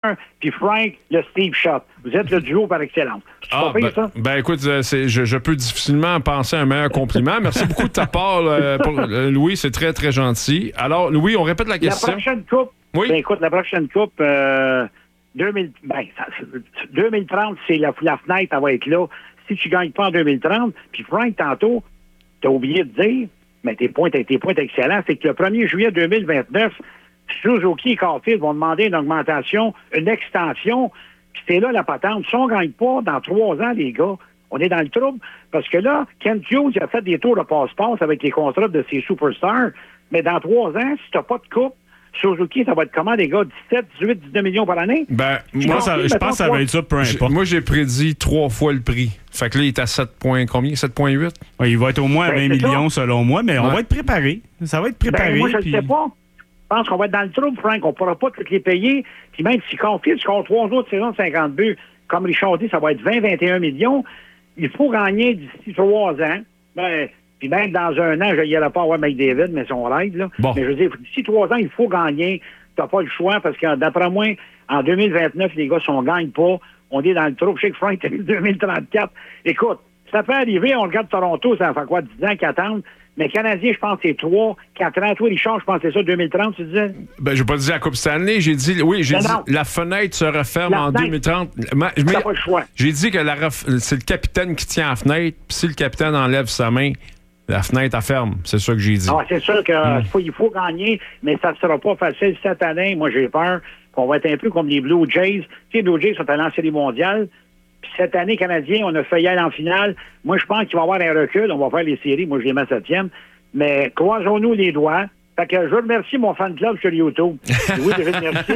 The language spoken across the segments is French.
puis Frank, le Steve Shot. Vous êtes le duo par excellence. Ah, ça? Écoute, je peux difficilement penser à un meilleur compliment. Merci beaucoup de ta part, Louis. C'est très, très gentil. Alors, Louis, on répète la question. La prochaine coupe, oui? Écoute, la prochaine coupe, 2030, c'est la fenêtre, elle va être là. Si tu ne gagnes pas en 2030, puis Frank, tantôt, tu as oublié de dire, mais tes points excellents, c'est que le 1er juillet 2029, Suzuki et Caulfield vont demander une augmentation, une extension, puis c'est là la patente. Si on ne gagne pas dans 3 ans, les gars, on est dans le trouble, parce que là, Ken Hughes a fait des tours de passe-passe avec les contrats de ses superstars, mais dans 3 ans, si tu n'as pas de coupe, Suzuki, ça va être comment, les gars? 17, 18, 19 millions par année? Moi, je pense que ça va être ça, peu importe. Moi, j'ai prédit 3 fois le prix. Fait que là, il est à 7 points, combien? 7,8? Ouais, il va être au moins à 20 millions, selon moi, mais on va être préparé. Ça va être préparé. Moi, je ne sais pas. Je pense qu'on va être dans le trouble, Frank. On ne pourra pas toutes les payer. Puis même si Caulfield score 3 autres saisons de 50 buts, comme Richard dit, ça va être 20-21 millions. Il faut gagner d'ici 3 ans. Puis même dans 1 an, je n'irai pas avoir McDavid, mais son rêve, là. Bon. Mais je veux dire, d'ici 3 ans, il faut gagner. Tu n'as pas le choix parce que d'après moi, en 2029, les gars, si on ne gagne pas, on est dans le trou. Je sais que Frank, t'as mis 2034. Écoute, ça peut arriver, on regarde Toronto, ça fait quoi, 10 ans qu'ils attendent. Mais Canadien, je pense que c'est 3, 4 ans. Toi, Richard, je pense que c'est ça, 2030, tu disais? Je n'ai pas dit la Coupe Stanley. J'ai dit, la fenêtre se referme en 2030. T'as pas le choix. J'ai dit que c'est le capitaine qui tient la fenêtre, puis si le capitaine enlève sa main, la fenêtre, elle ferme. C'est ça que j'ai dit. Ah, c'est sûr qu'il faut gagner, mais ça ne sera pas facile cette année. Moi, j'ai peur qu'on va être un peu comme les Blue Jays. Tu sais, les Blue Jays sont allés en série mondiale. Puis cette année, Canadien, on a failli aller en finale. Moi, je pense qu'il va y avoir un recul. On va faire les séries. Moi, je les mets 7e. Mais croisons-nous les doigts. Fait que je remercie mon fan club sur YouTube. Oui, je remercie.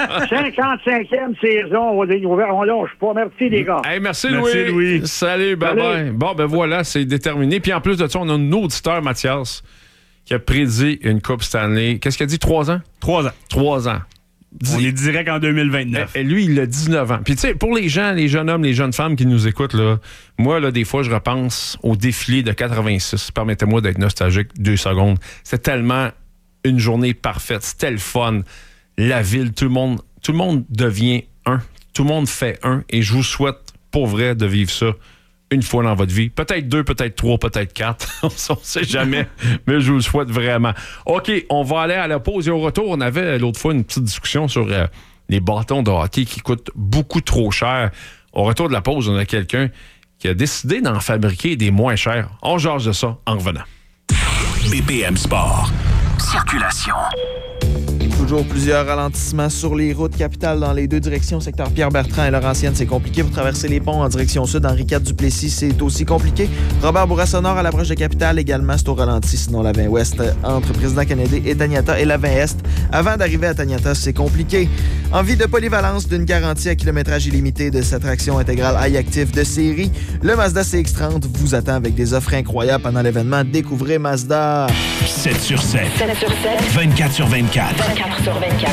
55e saison. On lâche pas. Merci, les gars. Hey, merci, Louis. Salut, bye-bye. Bon, voilà, c'est déterminé. Puis en plus de ça, on a un auditeur, Mathias, qui a prédit une Coupe Stanley. Qu'est-ce qu'il a dit? 3 ans? 3 ans. 3 ans. On est direct en 2029. Et lui, il a 19 ans. Puis tu sais, pour les gens, les jeunes hommes, les jeunes femmes qui nous écoutent, là, moi, là, des fois, je repense au défilé de 86. Permettez-moi d'être nostalgique 2 secondes. C'est tellement une journée parfaite. C'était le fun. La ville, tout le monde devient un. Tout le monde fait un. Et je vous souhaite, pour vrai, de vivre ça une fois dans votre vie. Peut-être 2, peut-être 3, peut-être 4. On ne sait jamais, mais je vous le souhaite vraiment. OK, on va aller à la pause. Et au retour, on avait l'autre fois une petite discussion sur les bâtons de hockey qui coûtent beaucoup trop cher. Au retour de la pause, on a quelqu'un qui a décidé d'en fabriquer des moins chers. On jase de ça en revenant. BPM Sport. Circulation. Toujours plusieurs ralentissements sur les routes capitales dans les 2 directions. Secteur Pierre-Bertrand et Laurentienne, c'est compliqué. Pour traverser les ponts en direction sud, Henri IV Duplessis, c'est aussi compliqué. Robert Bourassa-Nord à l'approche de Capitale également, c'est au ralenti. Sinon, la 20 Ouest entre Président Kennedy et Taniata et la 20 Est. Avant d'arriver à Taniata, c'est compliqué. Envie de polyvalence, d'une garantie à kilométrage illimité de sa traction intégrale iActive de série, le Mazda CX-30 vous attend avec des offres incroyables pendant l'événement. Découvrez Mazda. 7 sur 7. 7 sur 7. 24 sur 24. 24 sur 24.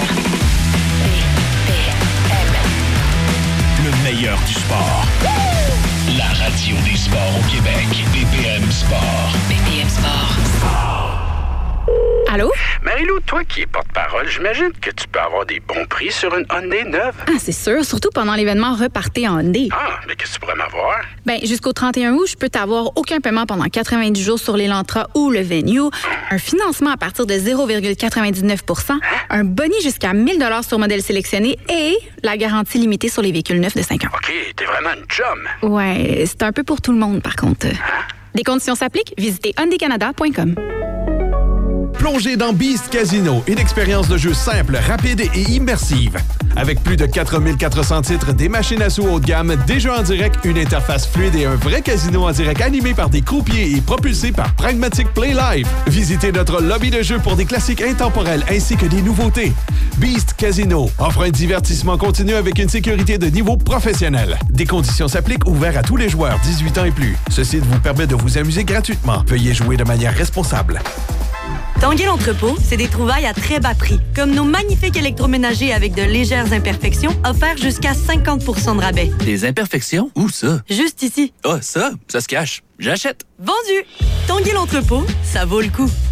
Le meilleur du sport. La radio des sports au Québec. BPM Sport. BPM Sport. Allô? Marie-Lou, toi qui es porte-parole, j'imagine que tu peux avoir des bons prix sur une Hyundai neuve. Ah, c'est sûr, surtout pendant l'événement Repartez en Hyundai. Ah, mais qu'est-ce que tu pourrais m'avoir? Ben, jusqu'au 31 août, je peux t'avoir aucun paiement pendant 90 jours sur l'Elantra ou le Venue, un financement à partir de 0,99 %, un boni jusqu'à 1 000 $ sur modèle sélectionné et la garantie limitée sur les véhicules neufs de 5 ans. OK, t'es vraiment une chum. Ouais, c'est un peu pour tout le monde, par contre. Des conditions s'appliquent. Visitez hyundaicanada.com. Plongez dans Beast Casino, une expérience de jeu simple, rapide et immersive. Avec plus de 4400 titres, des machines à sous haut de gamme, des jeux en direct, une interface fluide et un vrai casino en direct animé par des croupiers et propulsé par Pragmatic Play Live. Visitez notre lobby de jeu pour des classiques intemporels ainsi que des nouveautés. Beast Casino offre un divertissement continu avec une sécurité de niveau professionnel. Des conditions s'appliquent, ouvert à tous les joueurs 18 ans et plus. Ce site vous permet de vous amuser gratuitement. Veuillez jouer de manière responsable. Tanguay l'entrepôt, c'est des trouvailles à très bas prix, comme nos magnifiques électroménagers avec de légères imperfections, offerts jusqu'à 50 % de rabais. Des imperfections? Où ça? Juste ici. Ah, ça se cache. J'achète. Vendu! Tanguay l'entrepôt, ça vaut le coup.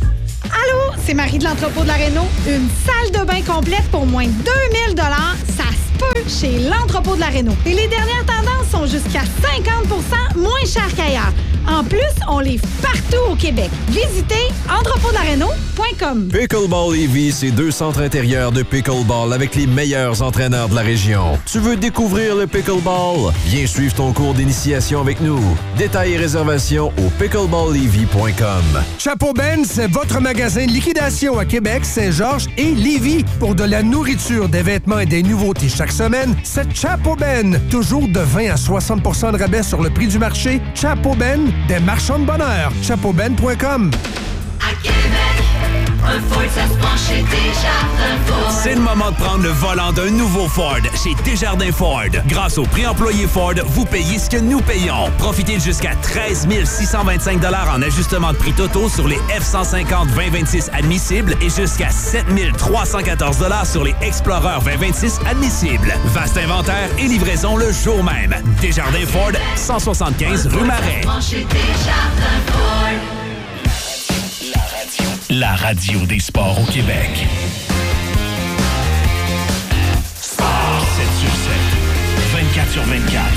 Allô, c'est Marie de l'entrepôt de la Réno. Une salle de bain complète pour moins de 2000 $, ça se peut chez l'entrepôt de la Réno. Et les dernières tendances sont jusqu'à 50% moins chères qu'ailleurs. En plus, on livre partout au Québec. Visitez entrepôtdelaréno.com. Pickleball Lévis, c'est 2 centres intérieurs de pickleball avec les meilleurs entraîneurs de la région. Tu veux découvrir le pickleball? Viens suivre ton cours d'initiation avec nous. Détails et réservations au pickleballlévis.com. Chapeau Ben, c'est votre magasin de liquidation à Québec, Saint-Georges et Lévis. Pour de la nourriture, des vêtements et des nouveautés chaque semaine, c'est Chapeau Ben. Toujours de 20 à 60% de rabais sur le prix du marché. Chapeau Ben, des marchands de bonheur. chapeauben.com. À Québec, un Ford, ça se prend chez Desjardins Ford. C'est le moment de prendre le volant d'un nouveau Ford chez Desjardins Ford. Grâce au prix employé Ford, vous payez ce que nous payons. Profitez de jusqu'à 13 625 $ en ajustement de prix totaux sur les F-150 2026 admissibles et jusqu'à 7 314 $ sur les Explorer 2026 admissibles. Vaste inventaire et livraison le jour même. Desjardins Ford, 175 rue Marais. La radio des sports au Québec. Sport 7 sur 7, 24 sur 24.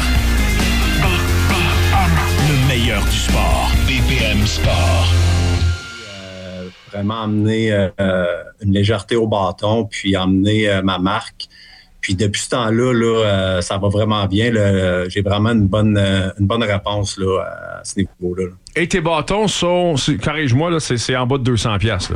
Le meilleur du sport. BPM Sport. Vraiment amener une légèreté au bâton, puis amener ma marque. Puis depuis ce temps-là, ça va vraiment bien. J'ai vraiment une bonne réponse là, à ce niveau-là. Et tes bâtons sont, corrige-moi, là, c'est en bas de 200$.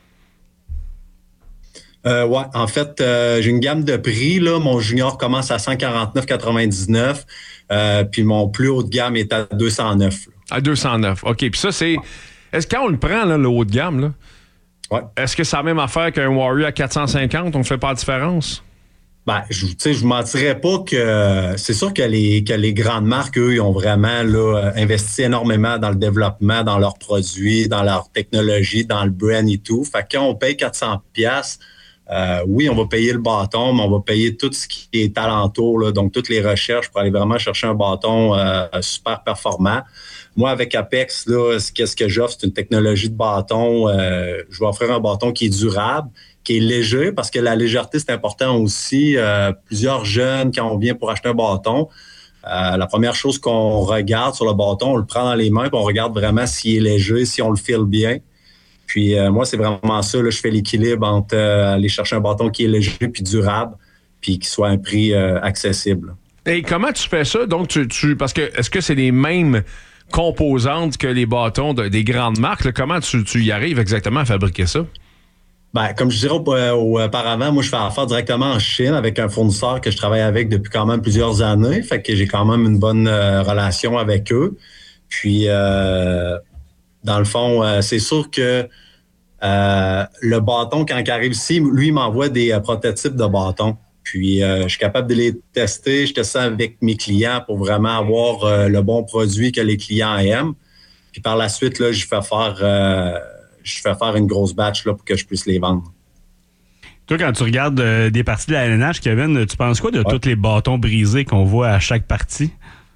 Ouais, en fait, j'ai une gamme de prix. Là. Mon junior commence à 149,99$. Puis mon plus haut de gamme est à 209$. Là. À 209$. OK. Puis ça, c'est... Est-ce que quand on le prend, là, le haut de gamme, là, ouais. Est-ce que c'est la même affaire qu'un Warrior à 450? On ne fait pas la différence? Ben, je mentirais pas que c'est sûr que les grandes marques, eux, ils ont vraiment là, investi énormément dans le développement, dans leurs produits, dans leur technologie, dans le brand et tout. Fait que quand on paye 400$, oui, on va payer le bâton, mais on va payer tout ce qui est alentour, là, donc toutes les recherches pour aller vraiment chercher un bâton super performant. Moi, avec Apex, là, qu'est-ce que j'offre? C'est une technologie de bâton. Je vais offrir un bâton qui est durable, qui est léger, parce que la légèreté, c'est important aussi. Plusieurs jeunes, quand on vient pour acheter un bâton, la première chose qu'on regarde sur le bâton, on le prend dans les mains, puis on regarde vraiment s'il est léger, si on le file bien. Puis moi, c'est vraiment ça. Là, je fais l'équilibre entre aller chercher un bâton qui est léger puis durable, puis qui soit à un prix accessible. Et comment tu fais ça? Donc, parce que est-ce que c'est les mêmes composantes que les bâtons des grandes marques? Là? Comment tu y arrives exactement à fabriquer ça? Ben, comme je dirais auparavant, moi, je fais affaire directement en Chine avec un fournisseur que je travaille avec depuis quand même plusieurs années. Fait que j'ai quand même une bonne relation avec eux. Puis, dans le fond, c'est sûr que le bâton, quand il arrive ici, lui, il m'envoie des prototypes de bâtons. Puis, je suis capable de les tester. Je teste ça avec mes clients pour vraiment avoir le bon produit que les clients aiment. Puis, par la suite, là, je fais faire une grosse batch là, pour que je puisse les vendre. Toi, quand tu regardes des parties de la LNH, Kevin, tu penses quoi de tous les bâtons brisés qu'on voit à chaque partie?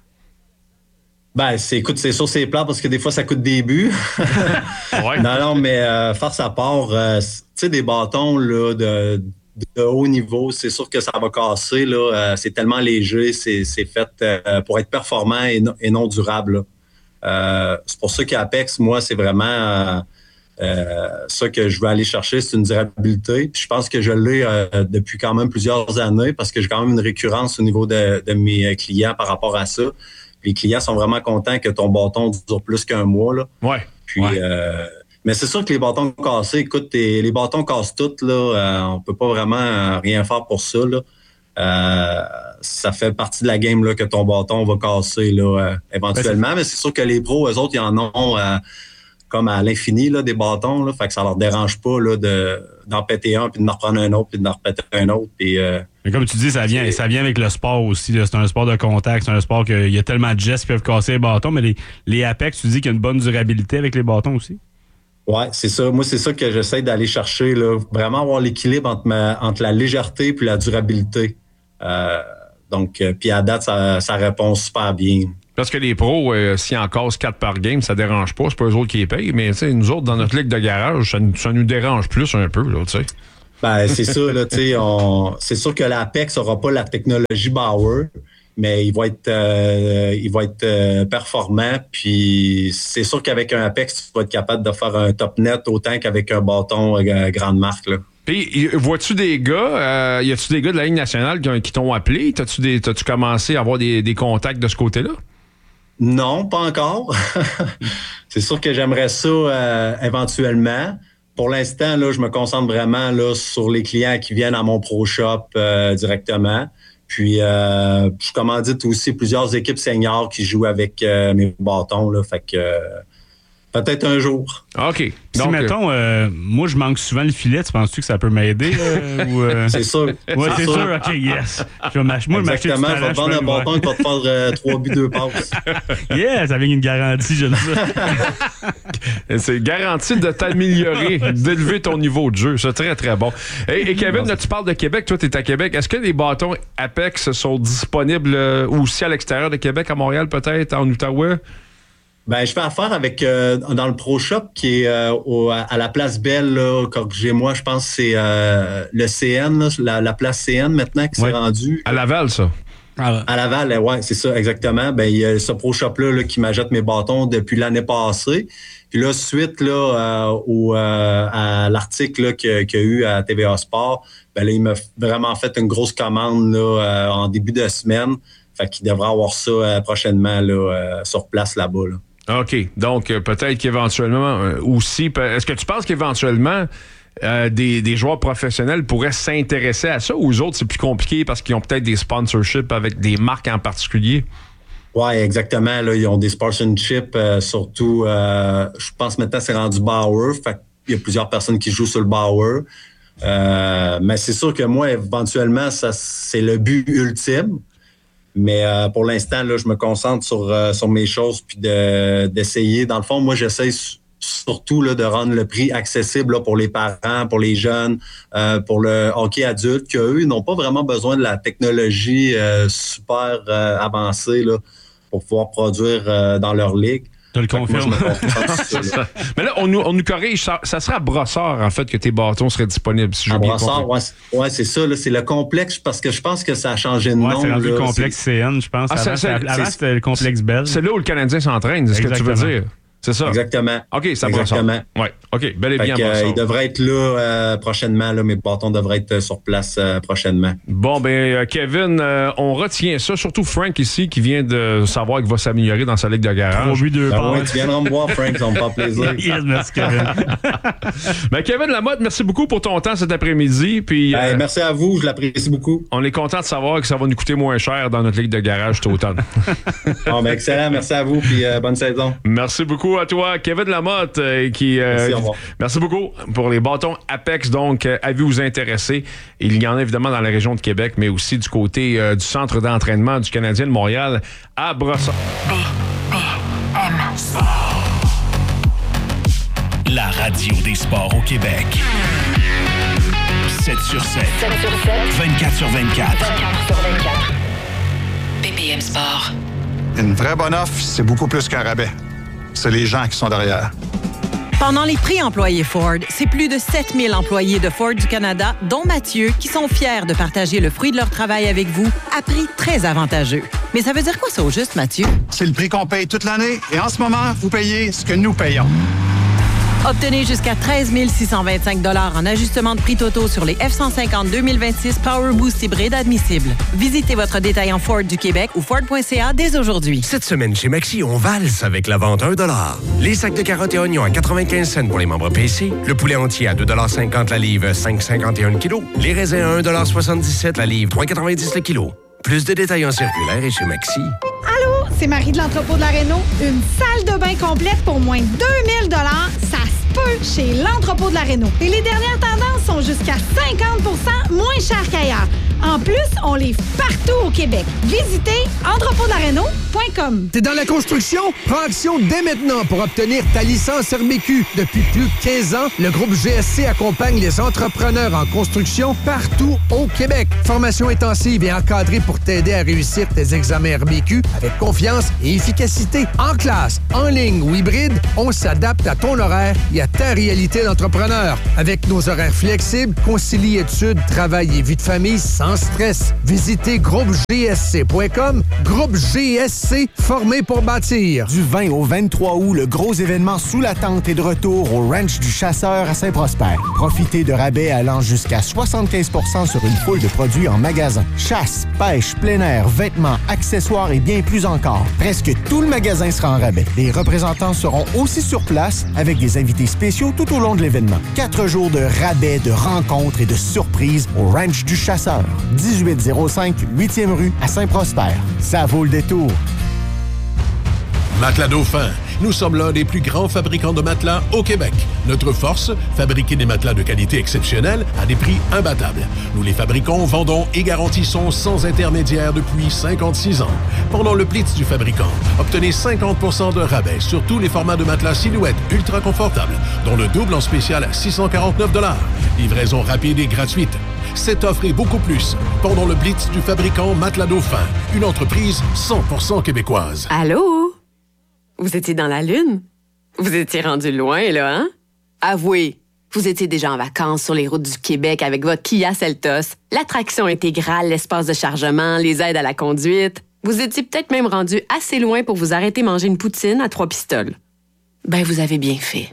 Ben, écoute, c'est sûr, c'est plat parce que des fois, ça coûte des buts. Ouais. Non, mais farce à part, tu sais, des bâtons là, de haut niveau, c'est sûr que ça va casser. Là, c'est tellement léger, c'est fait pour être performant et non durable. C'est pour ça qu'Apex, moi, c'est vraiment ça que je veux aller chercher, c'est une durabilité. Puis je pense que je l'ai depuis quand même plusieurs années parce que j'ai quand même une récurrence au niveau de mes clients par rapport à ça. Les clients sont vraiment contents que ton bâton dure plus qu'un mois. Là. Ouais. Puis, mais c'est sûr que les bâtons cassés, écoute, les bâtons cassent toutes. Là, on peut pas vraiment rien faire pour ça. Là. Ça fait partie de la game là, que ton bâton va casser là, éventuellement. Mais c'est sûr que les pros, eux autres, ils en ont comme à l'infini là, des bâtons. Là, fait que ça leur dérange pas là, d'en péter un, puis de en reprendre un autre, puis de en repéter un autre. Puis, mais comme tu dis, ça vient avec le sport aussi. Là. C'est un sport de contact, c'est un sport qu'il y a tellement de gestes qui peuvent casser les bâtons, mais les Apex, tu dis qu'il y a une bonne durabilité avec les bâtons aussi? Oui, c'est ça. Moi, c'est ça que j'essaie d'aller chercher. Là. Vraiment avoir l'équilibre entre la légèreté et la durabilité. Donc, puis à date, ça répond super bien. Parce que les pros, s'ils en cassent 4 par game, ça dérange pas. C'est pas eux autres qui les payent. Mais nous autres, dans notre ligue de garage, ça nous dérange plus un peu, là, tu sais. Ben, c'est ça, là, tu sais. C'est sûr que l'Apex n'aura pas la technologie Bauer, mais il va être performant. Puis c'est sûr qu'avec un Apex, tu vas être capable de faire un top net autant qu'avec un bâton grande marque, là. Puis, vois-tu des gars, y a-tu des gars de la Ligue nationale qui t'ont appelé? T'as-tu commencé à avoir des contacts de ce côté-là? Non, pas encore. C'est sûr que j'aimerais ça éventuellement. Pour l'instant, là, je me concentre vraiment là, sur les clients qui viennent à mon Pro Shop directement. Puis, je commandite aussi plusieurs équipes seniors qui jouent avec mes bâtons. Là, fait que peut-être un jour. OK. Donc, si, mettons, moi, je manque souvent le filet, tu penses-tu que ça peut m'aider? C'est sûr. Oui, c'est sûr. OK, yes. Moi, exactement. Je vais te vendre un bâton qui va te faire 3 buts, 2 passes. Yes, avec une garantie, je le sais. C'est garanti de t'améliorer, d'élever ton niveau de jeu. C'est très, très bon. Et Kevin, là, tu parles de Québec. Toi, tu es à Québec. Est-ce que les bâtons Apex sont disponibles aussi à l'extérieur de Québec, à Montréal, peut-être, en Outaouais? Ben, je fais affaire avec dans le Pro Shop qui est à la place Belle, là, corrigez-moi, je pense que c'est le CN, là, la place CN maintenant qui s'est rendue. À Laval, ça. À Laval, ouais, c'est ça, exactement. Ben, il y a ce Pro Shop-là qui m'achète mes bâtons depuis l'année passée. Puis là, suite là, à l'article là, qu'il y a eu à TVA Sport, ben là, il m'a vraiment fait une grosse commande là, en début de semaine. Fait qu'il devrait avoir ça prochainement là, sur place là-bas. Là. OK. Donc, peut-être qu'éventuellement aussi... Est-ce que tu penses qu'éventuellement, des joueurs professionnels pourraient s'intéresser à ça ou aux autres, c'est plus compliqué parce qu'ils ont peut-être des sponsorships avec des marques en particulier? Oui, exactement. Là, ils ont des sponsorships, surtout, je pense maintenant c'est rendu Bauer. Fait qu'il y a plusieurs personnes qui jouent sur le Bauer. Mais c'est sûr que moi, éventuellement, ça c'est le but ultime. Mais pour l'instant, là, je me concentre sur mes choses puis d'essayer. Dans le fond, moi, j'essaie surtout là, de rendre le prix accessible là, pour les parents, pour les jeunes, pour le hockey adulte, qu'eux, ils n'ont pas vraiment besoin de la technologie super avancée là, pour pouvoir produire dans leur ligue. Je le confirme. Mais là, on nous corrige. Ça serait à Brossard, en fait, que tes bâtons seraient disponibles, si j'ai bien compris. À Brossard, ouais, c'est ça. Là, c'est le complexe, parce que je pense que ça a changé de nom. C'est rendu le complexe CN, je pense. Avant, c'était le complexe Bell. C'est là où le Canadien s'entraîne, c'est ce que tu veux dire. C'est ça? Exactement. OK, ça va ensemble. Oui, OK, bel et bien il devrait être là prochainement. Là, mes bâtons devraient être sur place prochainement. Bon, ben Kevin, on retient ça. Surtout Frank ici, qui vient de savoir qu'il va s'améliorer dans sa ligue de garage. Ouais, tu viendras me voir, Frank, ça me fait plaisir. Yes, merci, Kevin. Ben, Kevin Lamotte, merci beaucoup pour ton temps cet après-midi. Puis, merci à vous, je l'apprécie beaucoup. On est content de savoir que ça va nous coûter moins cher dans notre ligue de garage cet automne. Bon, ben, excellent, merci à vous, puis bonne saison. Merci beaucoup à toi, Kevin Lamotte, qui... Merci, au revoir. Merci beaucoup pour les bâtons Apex. Donc, avez-vous vous intéresser? Il y en a évidemment dans la région de Québec, mais aussi du côté du centre d'entraînement du Canadien de Montréal à Brossard. La radio des sports au Québec. 7 sur 7. 7 sur 7. 24 sur 24. 24 sur 24. BPM Sport. Une vraie bonne offre, c'est beaucoup plus qu'un rabais. C'est les gens qui sont derrière. Pendant les prix employés Ford, c'est plus de 7000 employés de Ford du Canada, dont Mathieu, qui sont fiers de partager le fruit de leur travail avec vous à prix très avantageux. Mais ça veut dire quoi ça au juste, Mathieu? C'est le prix qu'on paye toute l'année et en ce moment, vous payez ce que nous payons. Obtenez jusqu'à 13 625 $ en ajustement de prix totaux sur les F-150 2026 Power Boost hybride admissibles. Visitez votre détaillant Ford du Québec ou Ford.ca dès aujourd'hui. Cette semaine chez Maxi, on valse avec la vente à 1 $. Les sacs de carottes et oignons à 95 cents pour les membres PC. Le poulet entier à 2,50 $ la livre, 5,51 kg. Les raisins à 1,77 $ la livre, 3,90 le kilo. Plus de détails en circulaire et chez Maxi. Allô, c'est Marie de l'entrepôt de la Réno. Une salle de bain complète pour moins de 2000 $, ça se peut chez l'entrepôt de la Réno. Et les dernières tendances sont jusqu'à 50 % moins chères qu'ailleurs. En plus, on livre partout au Québec. Visitez entrepôtdelarenault.com. T'es dans la construction? Prends action dès maintenant pour obtenir ta licence RBQ. Depuis plus de 15 ans, le groupe GSC accompagne les entrepreneurs en construction partout au Québec. Formation intensive et encadrée pour t'aider à réussir tes examens RBQ avec confiance et efficacité. En classe, en ligne ou hybride, on s'adapte à ton horaire et à ta réalité d'entrepreneur. Avec nos horaires flexibles, concilie études, travail et vie de famille sans stress. Visitez groupegsc.com. Groupe GSC, formé pour bâtir. Du 20 au 23 août, le gros événement Sous la tente est de retour au Ranch du Chasseur à Saint-Prosper. Profitez de rabais allant jusqu'à 75 % sur une foule de produits en magasin. Chasse, pêche, plein air, vêtements, accessoires et bien plus encore. Presque tout le magasin sera en rabais. Les représentants seront aussi sur place avec des invités spéciaux tout au long de l'événement. 4 jours de rabais, de rencontres et de surprises au Ranch du Chasseur. 1805 8e rue à Saint-Prosper. Ça vaut le détour. Matelas Dauphin. Nous sommes l'un des plus grands fabricants de matelas au Québec. Notre force, fabriquer des matelas de qualité exceptionnelle à des prix imbattables. Nous les fabriquons, vendons et garantissons sans intermédiaire depuis 56 ans. Pendant le Blitz du fabricant, obtenez 50 % de rabais sur tous les formats de matelas silhouette ultra confortables, dont le double en spécial à 649 $. Livraison rapide et gratuite. Cette offre et beaucoup plus pendant le Blitz du fabricant Matelas Dauphin, une entreprise 100% québécoise. Allô? Vous étiez dans la Lune? Vous étiez rendu loin, là, hein? Avouez, vous étiez déjà en vacances sur les routes du Québec avec votre Kia Seltos, l'attraction intégrale, l'espace de chargement, les aides à la conduite. Vous étiez peut-être même rendu assez loin pour vous arrêter manger une poutine à 3 pistoles. Ben, vous avez bien fait.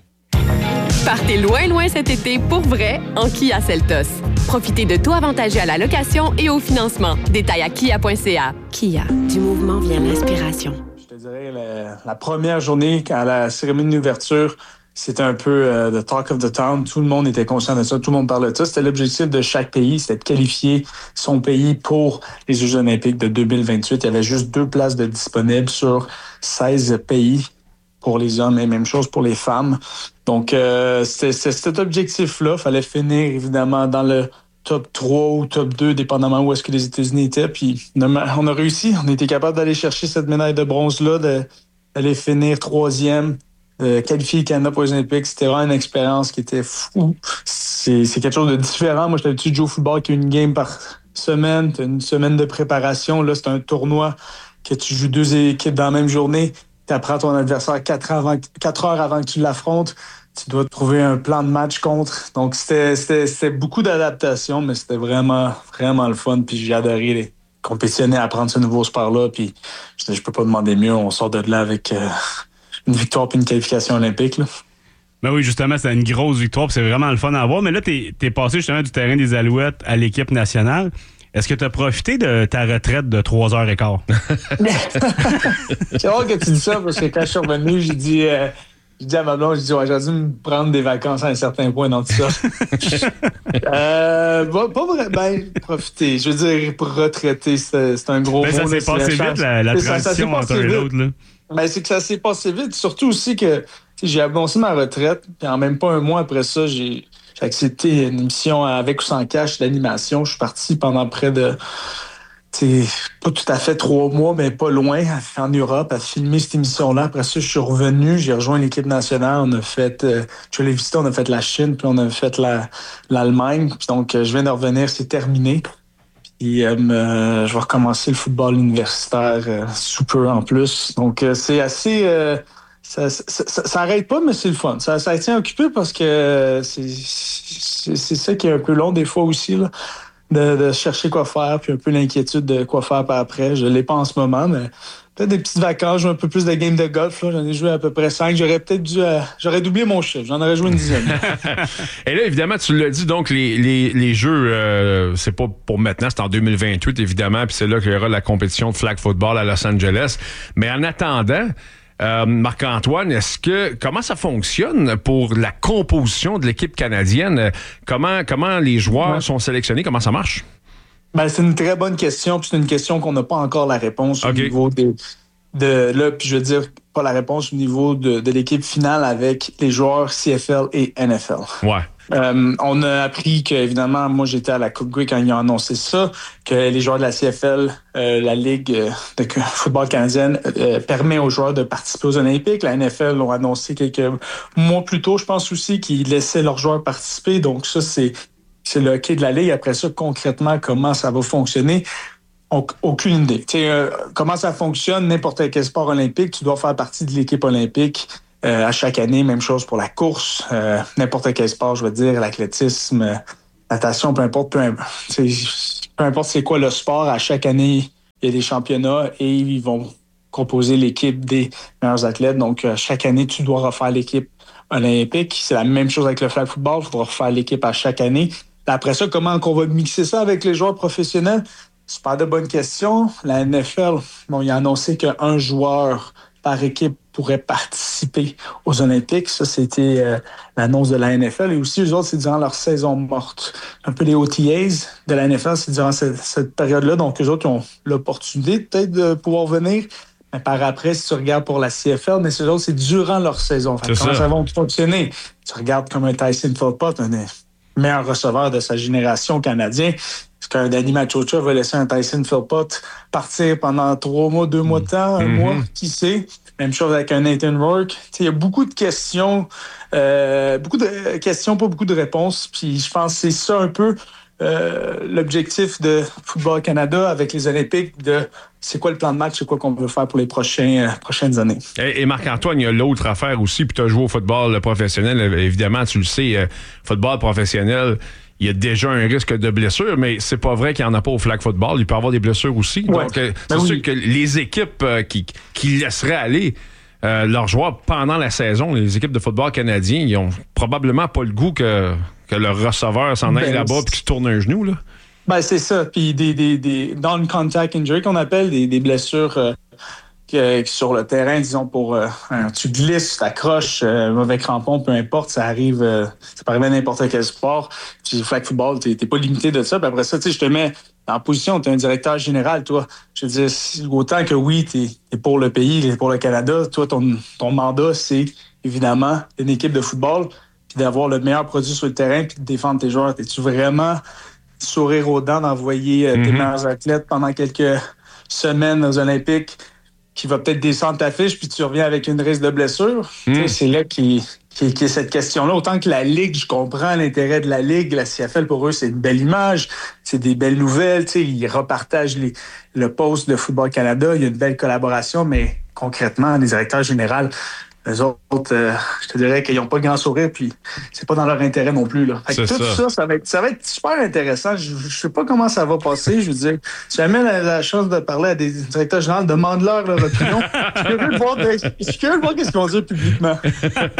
Partez loin, loin cet été pour vrai en Kia Seltos. Profitez de taux avantageux à la location et au financement. Détails à kia.ca. Kia, du mouvement vient l'inspiration. Je te dirais, la première journée, à la cérémonie d'ouverture, c'était un peu the talk of the town. Tout le monde était conscient de ça, tout le monde parlait de ça. C'était l'objectif de chaque pays, c'était de qualifier son pays pour les Jeux olympiques de 2028. Il y avait juste 2 places de disponibles sur 16 pays pour les hommes et même chose pour les femmes. Donc, c'était cet objectif-là. Il fallait finir, évidemment, dans le top 3 ou top 2, dépendamment où est-ce que les États-Unis étaient. Puis, on a réussi. On a été capable d'aller chercher cette médaille de bronze-là, d'aller finir 3e, de qualifier le Canada pour les Olympiques. C'était vraiment une expérience qui était fou. C'est quelque chose de différent. Moi, j'étais habitué de jouer au football qui a une game par semaine. T'as une semaine de préparation. Là, c'est un tournoi que tu joues 2 équipes dans la même journée. Tu apprends ton adversaire 4 heures avant que tu l'affrontes. Tu dois trouver un plan de match contre. Donc, c'était beaucoup d'adaptation, mais c'était vraiment, vraiment le fun. Puis j'ai adoré compétitionner, apprendre ce nouveau sport-là. Puis je peux pas demander mieux. On sort de là avec une victoire puis une qualification olympique, là. Ben oui, justement, c'est une grosse victoire. Puis c'est vraiment le fun à voir. Mais là, t'es passé justement du terrain des Alouettes à l'équipe nationale. Est-ce que tu as profité de ta retraite de 3h15? C'est rare que tu dis ça parce que quand je suis revenu, j'ai dit à ma blonde, ouais, j'ai dû me prendre des vacances à un certain point dans tout ça. Pas vraiment profiter. Je veux dire, pour retraiter, c'est un gros mot. Ça s'est passé vite, la transition entre un et l'autre. Ben, c'est que ça s'est passé vite. Surtout aussi que j'ai annoncé ma retraite, puis en même pas un mois après ça, j'ai accepté une émission avec ou sans cash d'animation. Je suis parti pendant près de, pas tout à fait 3 mois, mais pas loin, en Europe, à filmer cette émission-là. Après ça, je suis revenu, j'ai rejoint l'équipe nationale. On a fait, je l'ai visité, on a fait la Chine, puis on a fait l'Allemagne. Puis donc, je viens de revenir, c'est terminé. Puis je vais recommencer le football universitaire sous peu en plus. Donc, c'est assez... Ça arrête pas, mais c'est le fun. Ça tient occupé parce que c'est ça qui est un peu long des fois aussi, là, de chercher quoi faire, puis un peu l'inquiétude de quoi faire par après. Je l'ai pas en ce moment, mais peut-être des petites vacances, jouer un peu plus de games de golf. Là. J'en ai joué à peu près 5. J'aurais doublé mon chiffre. J'en aurais joué une dizaine. Et là, évidemment, tu l'as dit, donc les Jeux, c'est pas pour maintenant, c'est en 2028, évidemment, puis c'est là qu'il y aura la compétition de flag football à Los Angeles. Mais en attendant... Marc-Antoine, comment ça fonctionne pour la composition de l'équipe canadienne? Comment les joueurs sont sélectionnés? Comment ça marche? Ben, c'est une très bonne question, puis c'est une question qu'on n'a pas encore la réponse au niveau puis je veux dire, pas la réponse au niveau de l'équipe finale avec les joueurs CFL et NFL. Ouais. On a appris que, évidemment, moi j'étais à la Coupe Grey quand ils ont annoncé ça, que les joueurs de la CFL, la Ligue de football canadienne, permet aux joueurs de participer aux Olympiques. La NFL l'ont annoncé quelques mois plus tôt, je pense aussi, qu'ils laissaient leurs joueurs participer. Donc ça, c'est le hockey de la Ligue. Après ça, concrètement, comment ça va fonctionner? Aucune idée. Comment ça fonctionne, n'importe quel sport olympique, tu dois faire partie de l'équipe olympique à chaque année. Même chose pour la course, n'importe quel sport, je veux dire, l'athlétisme, natation, peu importe c'est quoi le sport, à chaque année, il y a des championnats et ils vont composer l'équipe des meilleurs athlètes. Donc, chaque année, tu dois refaire l'équipe olympique. C'est la même chose avec le flag football, il faudra refaire l'équipe à chaque année. Après ça, comment on va mixer ça avec les joueurs professionnels? Super de bonnes questions. La NFL, il a annoncé qu'un joueur par équipe pourrait participer aux Olympiques. Ça, c'était l'annonce de la NFL. Et aussi, eux autres, c'est durant leur saison morte. Un peu les OTAs de la NFL, c'est durant cette période-là. Donc, eux autres, ils ont l'opportunité peut-être de pouvoir venir. Mais par après, si tu regardes pour la CFL, mais ces autres, c'est durant leur saison. Comment ça va fonctionner? Tu regardes comme un Tyson Philpott, un des meilleurs receveurs de sa génération canadien. Est-ce qu'un Danny Machocha va laisser un Tyson Philpott partir pendant 3 mois, 2 mois de temps, un mois? Qui sait? Même chose avec un Nathan Rourke. Il y a beaucoup de questions, pas beaucoup de réponses. Puis je pense que c'est ça un peu l'objectif de Football Canada avec les Olympiques, de c'est quoi le plan de match, c'est quoi qu'on veut faire pour les prochaines années. Et Marc-Antoine, il y a l'autre affaire aussi, puis tu as joué au football professionnel, évidemment, tu le sais, football professionnel, il y a déjà un risque de blessure, mais c'est pas vrai qu'il n'y en a pas au flag football, il peut y avoir des blessures aussi. Ouais. Donc, c'est sûr que les équipes qui laisseraient aller leurs joueurs pendant la saison, les équipes de football canadiens, ils ont probablement pas le goût que leur receveur s'en aille là-bas et qu'il se tourne un genou, là. Ben, c'est ça. Puis des non-contact injury qu'on appelle, des blessures sur le terrain, disons, tu glisses, tu t'accroches, mauvais crampon, peu importe, ça arrive, ça peut arriver à n'importe quel sport. Puis le flag football, t'es pas limité de ça. Puis après ça, tu sais, je te mets en position, t'es un directeur général, toi. Je veux dire, autant que oui, t'es pour le pays, t'es pour le Canada, toi, ton mandat, c'est évidemment une équipe de football, puis d'avoir le meilleur produit sur le terrain, puis de défendre tes joueurs. T'es-tu vraiment sourire aux dents d'envoyer tes meilleurs athlètes pendant quelques semaines aux Olympiques qui va peut-être descendre ta fiche puis tu reviens avec une risque de blessure? C'est là qu'il y a cette question-là. Autant que la Ligue, je comprends l'intérêt de la Ligue. La CFL, pour eux, c'est une belle image. C'est des belles nouvelles. Ils repartagent le post de Football Canada. Il y a une belle collaboration, mais concrètement, les directeurs généraux, eux autres, je te dirais qu'ils n'ont pas le grand sourire, puis c'est pas dans leur intérêt non plus. Là. Fait que tout ça va être super intéressant. Je sais pas comment ça va passer. Je veux dire, si jamais la chance de parler à des directeurs généraux, demande-leur leur opinion. Je suis curieux de voir qu'est-ce qu'ils vont dire publiquement. Je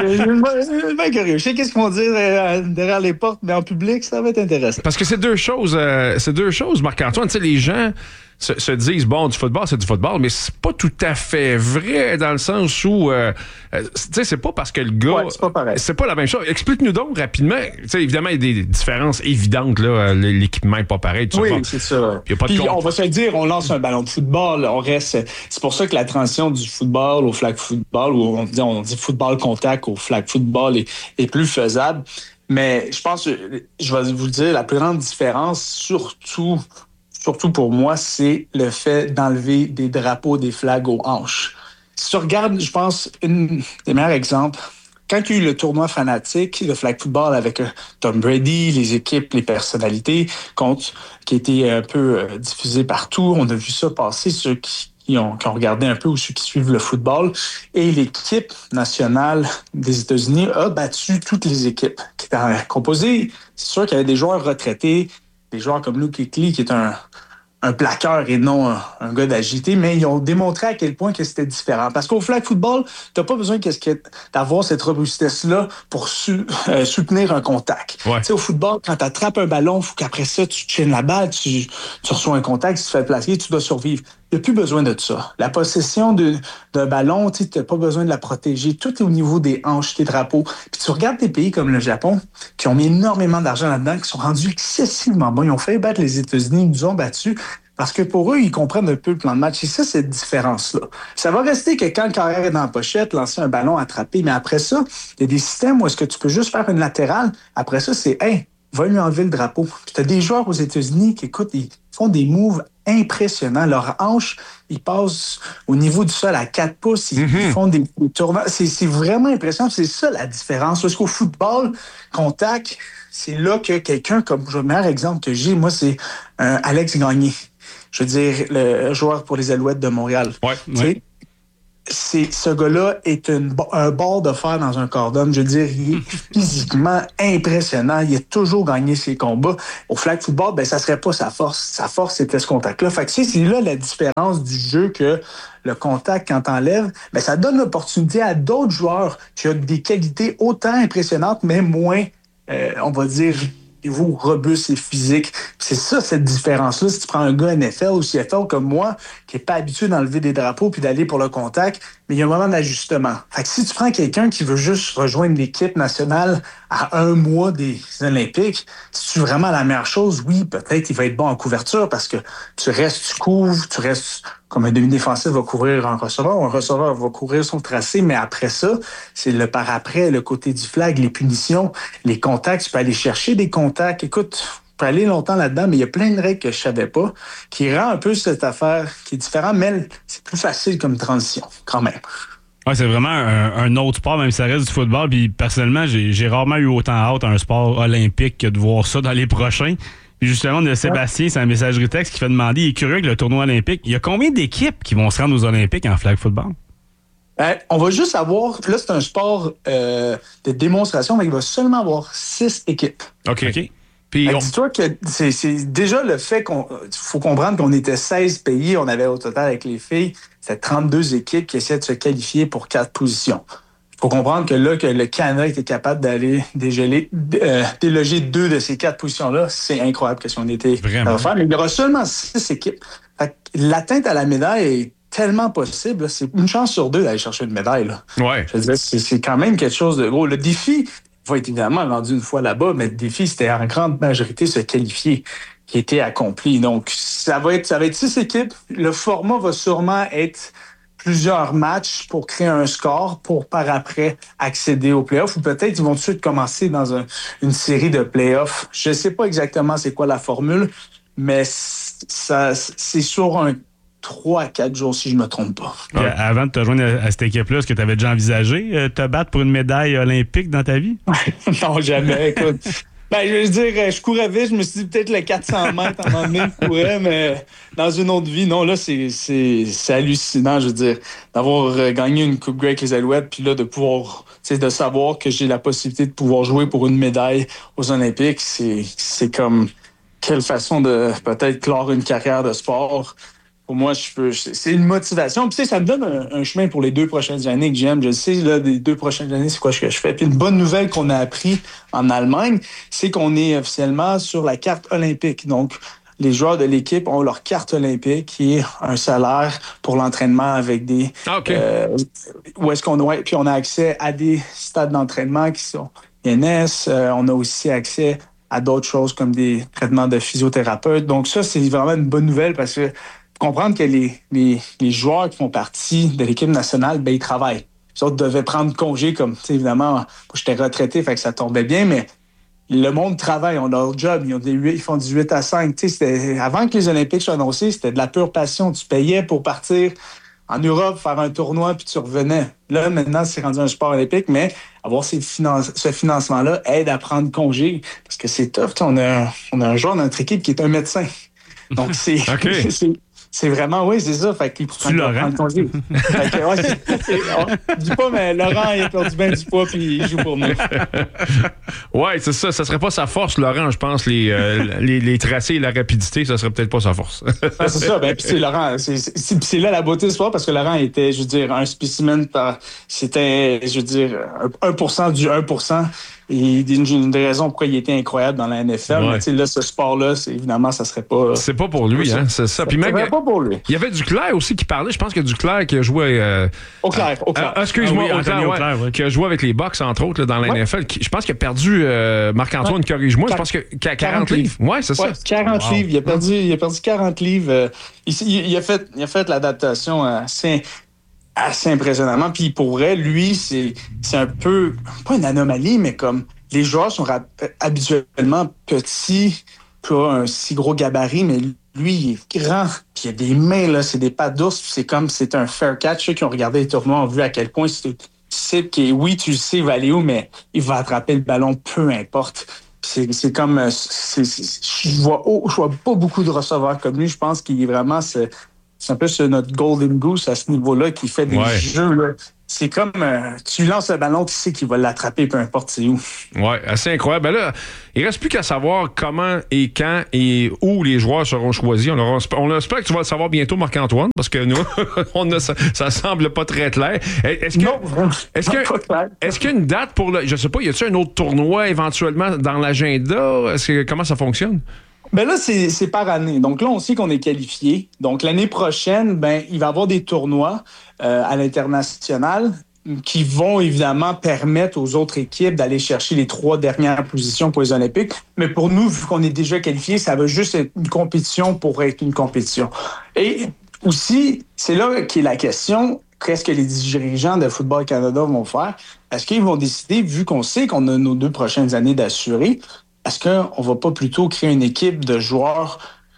suis bien curieux. Je sais qu'est-ce qu'ils vont dire derrière les portes, mais en public, ça va être intéressant. Parce que c'est deux choses, Marc-Antoine. Tu sais, les gens se disent, bon, du football, c'est du football, mais c'est pas tout à fait vrai dans le sens où, tu sais, c'est pas parce que le gars... Ouais, c'est pas pareil. C'est pas la même chose. Explique-nous donc rapidement. Tu sais, évidemment, il y a des différences évidentes, là. L'équipement est pas pareil. Oui, c'est ça. Puis on va se le dire, on lance un ballon de football, on reste... C'est pour ça que la transition du football au flag football, ou on dit football contact au flag football est plus faisable. Mais je pense, je vais vous le dire, la plus grande différence, surtout pour moi, c'est le fait d'enlever des drapeaux, des flags aux hanches. Si tu regardes, je pense, un des meilleurs exemples, quand il y a eu le tournoi fanatique, le flag football avec Tom Brady, les équipes, les personnalités, qui étaient un peu diffusés partout, on a vu ça passer, ceux qui ont regardé un peu ou ceux qui suivent le football. Et l'équipe nationale des États-Unis a battu toutes les équipes qui étaient composées. C'est sûr qu'il y avait des joueurs retraités, des joueurs comme Luke Kuechly, qui est un plaqueur et non un gars d'agité, mais ils ont démontré à quel point que c'était différent. Parce qu'au flag football, t'as pas besoin d'avoir cette robustesse-là pour soutenir un contact. Ouais. Tu sais, au football, quand t'attrapes un ballon, il faut qu'après ça, tu tiennes la balle, tu reçois un contact, tu te fais plaquer, tu dois survivre. Il n'y a plus besoin de ça. La possession d'un ballon, tu n'as pas besoin de la protéger. Tout est au niveau des hanches, tes drapeaux. Puis tu regardes des pays comme le Japon, qui ont mis énormément d'argent là-dedans, qui sont rendus excessivement bons. Ils ont fait battre les États-Unis, ils nous ont battus. Parce que pour eux, ils comprennent un peu le plan de match. Et ça, cette différence-là. Ça va rester que quand le carrière est dans la pochette, lancer un ballon, attraper. Mais après ça, il y a des systèmes où est-ce que tu peux juste faire une latérale. Après ça, c'est, hey, va lui enlever le drapeau. Puis t'as des joueurs aux États-Unis qui, écoute, ils font des moves impressionnants. Leurs hanches, ils passent au niveau du sol à 4 pouces. Ils font des tournants. C'est vraiment impressionnant. C'est ça la différence. Parce qu'au football, contact, c'est là que quelqu'un, comme le meilleur exemple que j'ai, moi, c'est Alex Gagné. Je veux dire, le joueur pour les Alouettes de Montréal. Ouais. Ce gars-là est un bord de fer dans un cordon. Je veux dire, il est physiquement impressionnant. Il a toujours gagné ses combats. Au flag football, ben ça serait pas sa force. Sa force, c'était ce contact-là. Fait que c'est là la différence du jeu que le contact, quand t'enlèves, ben ça donne l'opportunité à d'autres joueurs qui ont des qualités autant impressionnantes, mais moins, on va dire, robuste et physique. C'est ça, cette différence-là. Si tu prends un gars NFL ou CFL comme moi, qui n'est pas habitué d'enlever des drapeaux puis d'aller pour le contact, mais il y a un moment d'ajustement. Fait que si tu prends quelqu'un qui veut juste rejoindre l'équipe nationale à 1 mois des Olympiques, c'est vraiment la meilleure chose? Oui, peut-être il va être bon en couverture parce que tu couvres, tu restes comme un demi-défensif va couvrir un receveur, ou un receveur va couvrir son tracé, mais après ça, c'est le par-après, le côté du flag, les punitions, les contacts, tu peux aller chercher des contacts. Écoute, tu peux aller longtemps là-dedans, mais il y a plein de règles que je savais pas, qui rend un peu cette affaire qui est différente, mais c'est plus facile comme transition, quand même. Ouais, c'est vraiment un autre sport, même si ça reste du football. Puis personnellement, j'ai rarement eu autant hâte à un sport olympique que de voir ça dans les prochains. Puis justement, de Sébastien, c'est un messagerie texte qui fait demander, il est curieux avec le tournoi olympique. Il y a combien d'équipes qui vont se rendre aux Olympiques en flag football? On va juste avoir, là c'est un sport de démonstration, mais il va seulement avoir 6 équipes. OK. Puis dis-toi que c'est déjà le fait faut comprendre qu'on était 16 pays, on avait au total avec les filles, c'était 32 équipes qui essaient de se qualifier pour 4 positions. Il faut comprendre que là, que le Canada était capable d'aller déloger 2 de ces 4 positions-là, c'est incroyable que si on était à faire. Mais il y aura seulement 6 équipes. Fait que l'atteinte à la médaille est tellement possible. Là. C'est une chance sur 2 d'aller chercher une médaille. Là. Ouais. Je veux dire, c'est quand même quelque chose de gros. Le défi va être évidemment rendu une fois là-bas, mais le défi, c'était en grande majorité se qualifier qui était accompli. Donc, ça va être 6 équipes. Le format va sûrement être plusieurs matchs pour créer un score pour par après accéder aux playoffs ou peut-être ils vont tout de suite commencer dans une série de playoffs. Je ne sais pas exactement c'est quoi la formule, mais c'est sur un 3 à 4 jours si je ne me trompe pas. Avant de te joindre à cette équipe-là, est-ce que tu avais déjà envisagé te battre pour une médaille olympique dans ta vie? Non, jamais. Écoute. Ben, je veux dire, je courais vite, je me suis dit peut-être le 400 mètres à un moment donné, je courais, mais dans une autre vie, non, là, c'est hallucinant, je veux dire, d'avoir gagné une Coupe Grey avec les Alouettes, puis là, de pouvoir, de savoir que j'ai la possibilité de pouvoir jouer pour une médaille aux Olympiques, c'est comme, quelle façon de peut-être clore une carrière de sport. Pour moi, c'est une motivation. Puis, ça me donne un chemin pour les 2 prochaines années que j'aime. Je sais, là, les 2 prochaines années, c'est quoi ce que je fais. Puis, une bonne nouvelle qu'on a appris en Allemagne, c'est qu'on est officiellement sur la carte olympique. Donc, les joueurs de l'équipe ont leur carte olympique qui est un salaire pour l'entraînement avec des... où est-ce qu'on doit... Puis, on a accès à des stades d'entraînement qui sont INS. On a aussi accès à d'autres choses comme des traitements de physiothérapeute. Donc, ça, c'est vraiment une bonne nouvelle parce que comprendre que les joueurs qui font partie de l'équipe nationale, ben ils travaillent. Les autres devaient prendre congé, comme, évidemment, moi, j'étais retraité, fait que ça tombait bien, mais le monde travaille, on a leur job, ils font du 8 à 5. Avant que les Olympiques soient annoncés, c'était de la pure passion. Tu payais pour partir en Europe, faire un tournoi, puis tu revenais. Là, maintenant, c'est rendu un sport olympique, mais avoir ce financement-là aide à prendre congé, parce que c'est tough. On a un joueur dans notre équipe qui est un médecin. Donc, c'est vraiment, oui, c'est ça. Fait qu'il tu Laurent? Congé. Fait que, je dis pas, mais Laurent, il a perdu bien du poids puis il joue pour nous. Ouais, c'est ça. Ça serait pas sa force, Laurent, je pense. Les tracés et la rapidité, ça serait peut-être pas sa force. C'est ça. Ben, puis c'est Laurent. C'est là la beauté du sport parce que Laurent était, je veux dire, un spécimen. C'était, je veux dire, 1% du 1%. Et une des raisons pourquoi il était incroyable dans la NFL. Ouais. Mais tu sais, là, ce sport-là, évidemment, ça serait pas... C'est pas pour lui, hein, c'est ça. Puis même, pas pour lui. Il y avait Duclair aussi qui parlait. Je pense que Duclair qui a joué... Auclair. Excuse-moi, Auclair, qui a joué avec les Bucks, entre autres, là, dans la NFL. Je pense qu'il a perdu, Marc-Antoine, corrige-moi, je pense que 40 livres. Oui, c'est ça. 40 livres. Il a perdu 40 livres. Il a fait l'adaptation assez impressionnamment. Puis pour vrai, lui, c'est un peu, pas une anomalie, mais comme les joueurs sont habituellement petits, pas un si gros gabarit, mais lui, il est grand, puis il a des mains, là, c'est des pattes d'ours, c'est un fair catch. Ceux qui ont regardé les tournois ont vu à quel point c'est que oui, tu le sais, il va aller où, mais il va attraper le ballon, peu importe. C'est comme... je vois pas beaucoup de receveurs comme lui. Je pense qu'il est vraiment... C'est un peu notre golden goose à ce niveau-là qui fait des jeux. Là. C'est comme... tu lances le ballon, tu sais qu'il va l'attraper, peu importe c'est où. Oui, assez incroyable. Ben là, il reste plus qu'à savoir comment et quand et où les joueurs seront choisis. On espère que tu vas le savoir bientôt, Marc-Antoine, parce que nous, ça semble pas très clair. Est-ce qu'il y a une date pour le... Je sais pas, y a-t-il un autre tournoi éventuellement dans l'agenda? Comment ça fonctionne? Ben là, c'est par année. Donc là, on sait qu'on est qualifié. Donc l'année prochaine, il va y avoir des tournois à l'international qui vont évidemment permettre aux autres équipes d'aller chercher les 3 dernières positions pour les Olympiques. Mais pour nous, vu qu'on est déjà qualifié, ça va juste être une compétition pour être une compétition. Et aussi, c'est là qu'est la question, qu'est-ce que les dirigeants de Football Canada vont faire? Est-ce qu'ils vont décider, vu qu'on sait qu'on a nos 2 prochaines années d'assurer, est-ce qu'on ne va pas plutôt créer une équipe de joueurs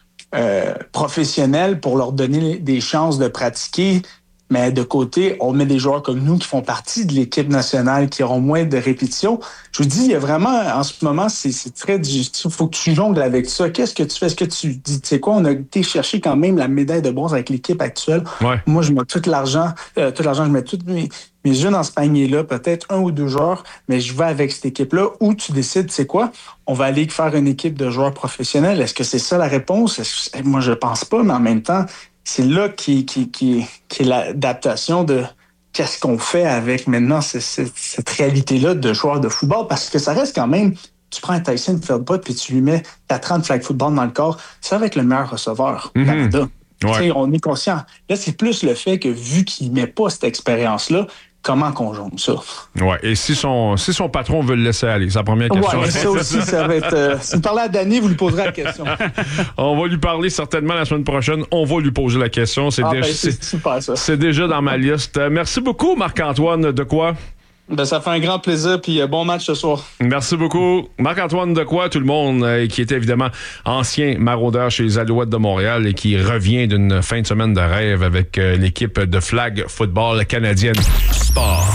professionnels pour leur donner des chances de pratiquer, mais de côté, on met des joueurs comme nous qui font partie de l'équipe nationale, qui auront moins de répétitions. Je vous dis, il y a vraiment, en ce moment, c'est très difficile. Il faut que tu jongles avec ça. Qu'est-ce que tu fais? Est-ce que tu dis, tu sais quoi, on a été chercher quand même la médaille de bronze avec l'équipe actuelle. Ouais. Moi, je mets tout l'argent, je mets tous mes yeux dans ce panier-là, peut-être 1 ou 2 joueurs, mais je vais avec cette équipe-là où tu décides, tu sais quoi, on va aller faire une équipe de joueurs professionnels. Est-ce que c'est ça la réponse? Moi, je pense pas, mais en même temps, c'est là qui est l'adaptation de qu'est-ce qu'on fait avec maintenant cette réalité-là de joueurs de football, parce que ça reste quand même, tu prends un Tyson Feldpot puis tu lui mets 4 ans de flag football dans le corps, ça va être le meilleur receveur au Canada. Ouais. On est conscient. Là, c'est plus le fait que vu qu'il ne met pas cette expérience-là, comment qu'on jongle ça? Oui, et si son patron veut le laisser aller, c'est la première question. Oui, ça aussi, ça va être... si vous parlez à Danny, vous lui poserez la question. On va lui parler certainement la semaine prochaine. On va lui poser la question. C'est super, ça. C'est déjà dans ma liste. Merci beaucoup, Marc-Antoine Dequoy. Ça fait un grand plaisir, puis bon match ce soir. Merci beaucoup. Marc-Antoine Dequoy, tout le monde, qui était évidemment ancien maraudeur chez les Alouettes de Montréal et qui revient d'une fin de semaine de rêve avec l'équipe de flag football canadienne. Sport.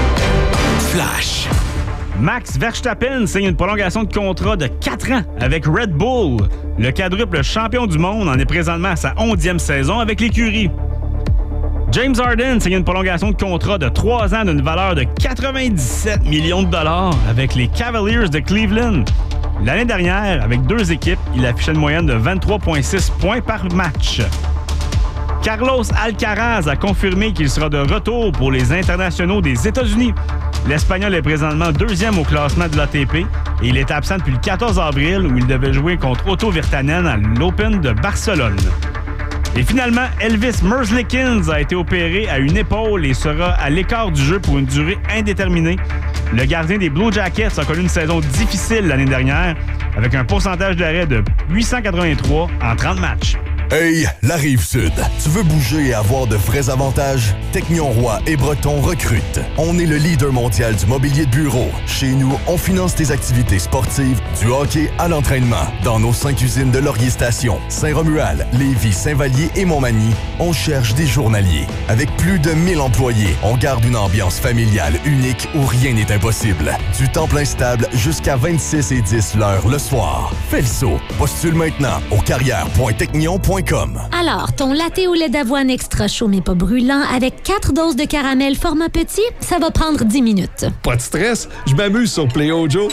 Flash. Max Verstappen signe une prolongation de contrat de 4 ans avec Red Bull. Le quadruple champion du monde en est présentement à sa 11e saison avec l'écurie. James Harden signe une prolongation de contrat de 3 ans d'une valeur de 97 millions de dollars avec les Cavaliers de Cleveland. L'année dernière, avec 2 équipes, il affichait une moyenne de 23,6 points par match. Carlos Alcaraz a confirmé qu'il sera de retour pour les internationaux des États-Unis. L'Espagnol est présentement 2e au classement de l'ATP et il est absent depuis le 14 avril où il devait jouer contre Otto Virtanen à l'Open de Barcelone. Et finalement, Elvis Merzlikins a été opéré à une épaule et sera à l'écart du jeu pour une durée indéterminée. Le gardien des Blue Jackets a connu une saison difficile l'année dernière avec un pourcentage d'arrêt de 883 en 30 matchs. Hey, la Rive-Sud. Tu veux bouger et avoir de vrais avantages? Technion Roy et Breton recrutent. On est le leader mondial du mobilier de bureau. Chez nous, on finance tes activités sportives, du hockey à l'entraînement. Dans nos 5 usines de Laurier Station, Saint-Romuald, Lévis, Saint-Vallier et Montmagny, on cherche des journaliers. Avec plus de 1000 employés, on garde une ambiance familiale unique où rien n'est impossible. Du temps plein stable jusqu'à 26 et 10 l'heure le soir. Fais le saut. Postule maintenant au carrière.technion.com. Alors, ton latte au lait d'avoine extra chaud mais pas brûlant avec 4 doses de caramel format petit, ça va prendre 10 minutes. Pas de stress, je m'amuse sur Play-O Joe.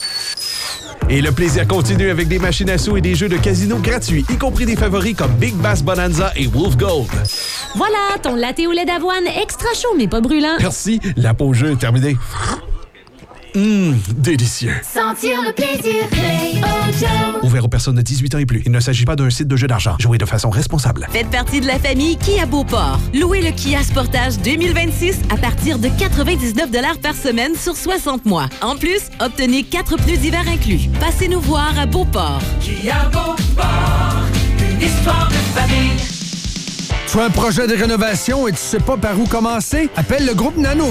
Et le plaisir continue avec des machines à sous et des jeux de casino gratuits, y compris des favoris comme Big Bass Bonanza et Wolf Gold. Voilà, ton latte au lait d'avoine extra chaud mais pas brûlant. Merci, la pause jeu est terminée. Délicieux. Sentir le plaisir Play Auto. Ouvert aux personnes de 18 ans et plus. Il ne s'agit pas d'un site de jeu d'argent. Jouez de façon responsable. Faites partie de la famille Kia Beauport. Louez le Kia Sportage 2026 à partir de 99 $ par semaine sur 60 mois. En plus, obtenez 4 pneus d'hiver inclus. Passez nous voir à Beauport. Kia Beauport, une histoire de famille. Tu as un projet de rénovation et tu sais pas par où commencer? Appelle le groupe Nanook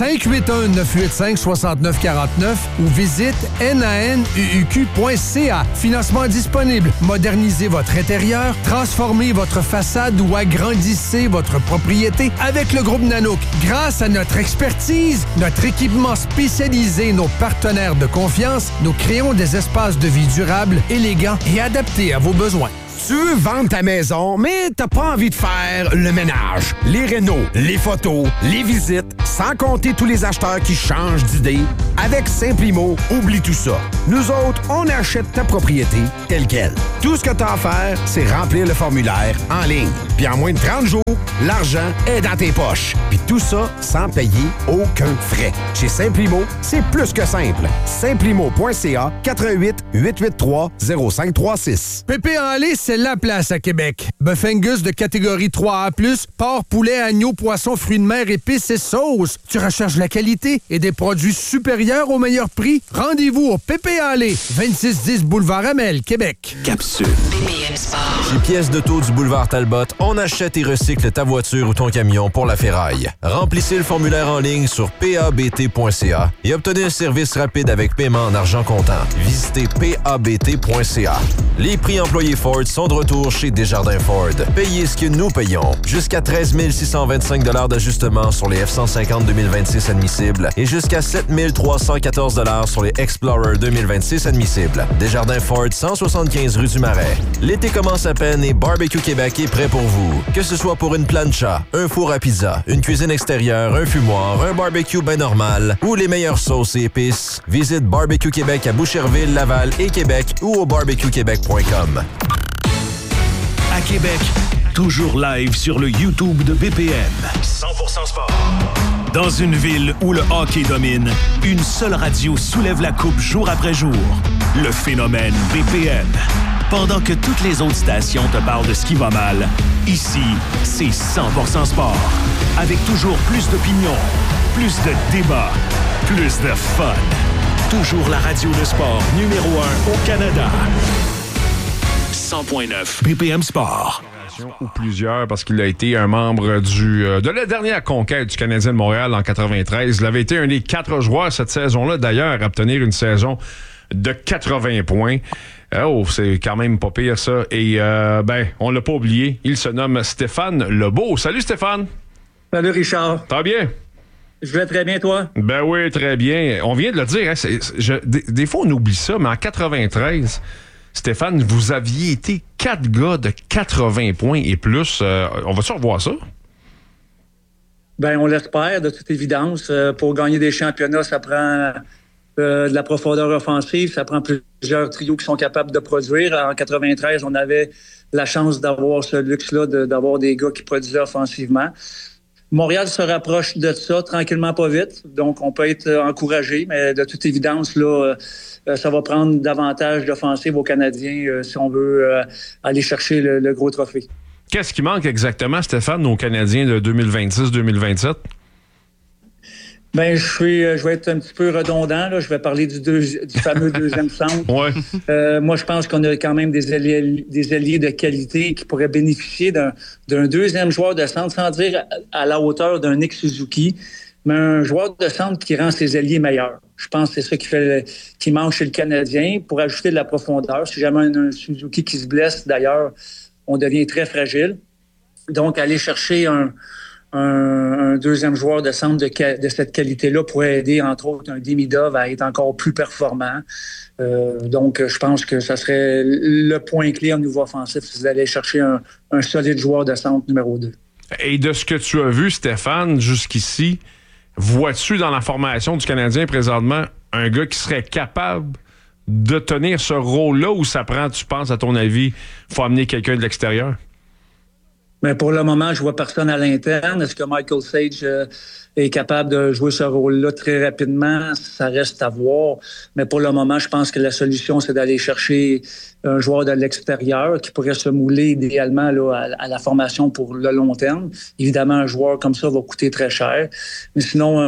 581-985-6949 ou visite nanuq.ca. Financement disponible. Modernisez votre intérieur, transformez votre façade ou agrandissez votre propriété avec le groupe Nanook. Grâce à notre expertise, notre équipement spécialisé, nos partenaires de confiance, nous créons des espaces de vie durables, élégants et adaptés à vos besoins. Tu veux vendre ta maison, mais t'as pas envie de faire le ménage, les rénaux, les photos, les visites, sans compter tous les acheteurs qui changent d'idée. Avec Simplimo, oublie tout ça. Nous autres, on achète ta propriété telle quelle. Tout ce que t'as à faire, c'est remplir le formulaire en ligne. Puis en moins de 30 jours, l'argent est dans tes poches. Puis tout ça sans payer aucun frais. Chez Simplimo, c'est plus que simple. Simplimo.ca 88 883 0536. Pépé en lait, c'est la place à Québec. Bœuf Angus de catégorie 3A+, porc, poulet, agneau, poisson, fruits de mer, épices et sauces. Tu recherches la qualité et des produits supérieurs au meilleur prix? Rendez-vous au Pépé en lait, 2610 Boulevard Amel, Québec. Capsule. Chez Pièces d'auto du boulevard Talbot, on achète et recycle ta voiture ou ton camion pour la ferraille. Remplissez le formulaire en ligne sur pabt.ca et obtenez un service rapide avec paiement en argent comptant. Visitez pabt.ca. Les prix employés Ford sont de retour chez Desjardins Ford. Payez ce que nous payons. Jusqu'à 13 625 $ d'ajustement sur les F-150 2026 admissibles et jusqu'à 7 314 $ sur les Explorer 2026 admissibles. Desjardins Ford, 175 rue du Marais. L'été commence à peine et Barbecue Québec est prêt pour vous. Que ce soit pour une plancha, un four à pizza, une cuisine extérieure, un fumoir, un barbecue ben normal ou les meilleures sauces et épices, visite Barbecue Québec à Boucherville, Laval et Québec ou au barbecuequebec.com. À Québec, toujours live sur le YouTube de BPM. 100% sport. Dans une ville où le hockey domine, une seule radio soulève la coupe jour après jour. Le phénomène BPM. Pendant que toutes les autres stations te parlent de ce qui va mal, ici, c'est 100% sport. Avec toujours plus d'opinions, plus de débats, plus de fun. Toujours la radio de sport numéro 1 au Canada. 100.9 BPM Sport. Ou plusieurs, parce qu'il a été un membre de la dernière conquête du Canadien de Montréal en 93. Il avait été un des 4 joueurs cette saison-là, d'ailleurs, à obtenir une saison de 80 points. Oh, c'est quand même pas pire, ça. Et, on l'a pas oublié. Il se nomme Stéphane Lebeau. Salut, Stéphane. Salut, Richard. Ça va bien? Je vais très bien, toi? Ben oui, très bien. On vient de le dire. Hein, des fois, on oublie ça, mais en 93... Stéphane, vous aviez été 4 gars de 80 points et plus. On va-tu revoir ça? Ben, on l'espère, de toute évidence. Pour gagner des championnats, ça prend de la profondeur offensive. Ça prend plusieurs trios qui sont capables de produire. En 93, on avait la chance d'avoir ce luxe-là, d'avoir des gars qui produisaient offensivement. Montréal se rapproche de ça tranquillement, pas vite. Donc, on peut être encouragé, mais de toute évidence, là, ça va prendre davantage d'offensive aux Canadiens si on veut aller chercher le gros trophée. Qu'est-ce qui manque exactement, Stéphane, aux Canadiens de 2026-2027? Ben, je vais être un petit peu redondant. Là. Je vais parler du fameux deuxième centre. Ouais. Moi, je pense qu'on a quand même des alliés de qualité qui pourraient bénéficier d'un deuxième joueur de centre, sans dire à la hauteur d'un Nick Suzuki, mais un joueur de centre qui rend ses alliés meilleurs. Je pense que c'est ça qui manque chez le Canadien pour ajouter de la profondeur. Si jamais un Suzuki qui se blesse, d'ailleurs, on devient très fragile. Donc, aller chercher un deuxième joueur de centre de cette qualité-là pourrait aider, entre autres, un Demidov à être encore plus performant. Donc, je pense que ça serait le point clé au niveau offensif, c'est d'aller chercher un solide joueur de centre numéro 2. Et de ce que tu as vu, Stéphane, jusqu'ici, vois-tu dans la formation du Canadien présentement un gars qui serait capable de tenir ce rôle-là ou ça prend, tu penses, à ton avis, il faut amener quelqu'un de l'extérieur? Mais pour le moment, je vois personne à l'interne. Est-ce que Michael Sage est capable de jouer ce rôle-là très rapidement? Ça reste à voir. Mais pour le moment, je pense que la solution, c'est d'aller chercher un joueur de l'extérieur qui pourrait se mouler idéalement là, à la formation pour le long terme. Évidemment, un joueur comme ça va coûter très cher. Mais sinon,